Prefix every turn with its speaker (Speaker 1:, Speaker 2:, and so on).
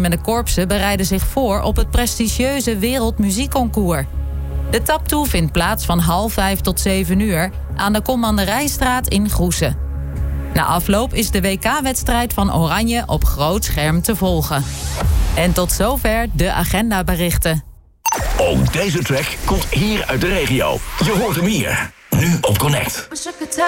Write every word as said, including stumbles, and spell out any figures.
Speaker 1: deelnemende korpsen bereiden zich voor op het prestigieuze Wereldmuziekconcours. De taptoe vindt plaats van half vijf tot zeven uur aan de Commanderijstraat in Groessen. Na afloop is de W K-wedstrijd van Oranje op groot scherm te volgen. En tot zover de agendaberichten.
Speaker 2: Ook deze track komt hier uit de regio. Je hoort hem hier, nu op Connect.